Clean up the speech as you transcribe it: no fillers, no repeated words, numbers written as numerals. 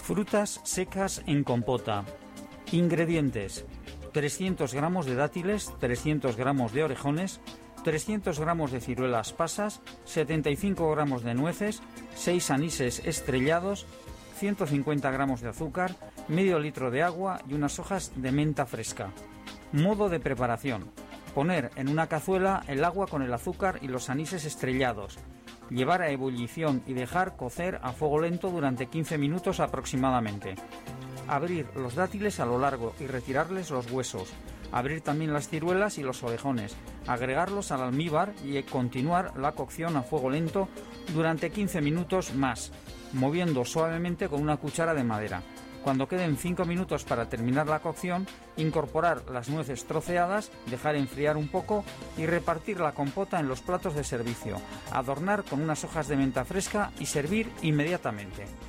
Frutas secas en compota. Ingredientes: 300 gramos de dátiles, 300 gramos de orejones, 300 gramos de ciruelas pasas, 75 gramos de nueces, 6 anises estrellados, 150 gramos de azúcar, medio litro de agua y unas hojas de menta fresca. Modo de preparación: poner en una cazuela el agua con el azúcar y los anises estrellados, llevar a ebullición y dejar cocer a fuego lento durante 15 minutos aproximadamente. Abrir los dátiles a lo largo y retirarles los huesos. Abrir también las ciruelas y los orejones, agregarlos al almíbar y continuar la cocción a fuego lento durante 15 minutos más, moviendo suavemente con una cuchara de madera. Cuando queden 5 minutos para terminar la cocción, incorporar las nueces troceadas, dejar enfriar un poco y repartir la compota en los platos de servicio, adornar con unas hojas de menta fresca y servir inmediatamente.